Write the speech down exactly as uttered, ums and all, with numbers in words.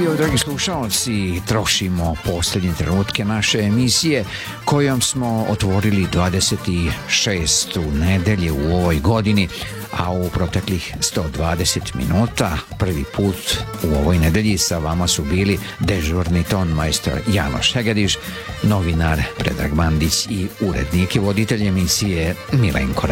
emisiju, dragi slušalci, trošimo posljednje trenutke naše emisije kojom smo otvorili dvadeset šestu nedelje u ovoj godini, a u proteklih sto dvadeset minuta prvi put u ovoj nedelji sa vama su bili dežurni tonmajstor Janoš Hegediš, novinar Predrag Mandić i urednik i voditelj emisije Milenko